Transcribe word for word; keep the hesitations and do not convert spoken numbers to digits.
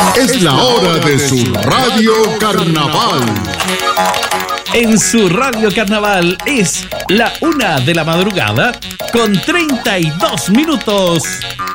Es la hora de su Radio Carnaval. En su Radio Carnaval es la una de la madrugada con treinta y dos minutos.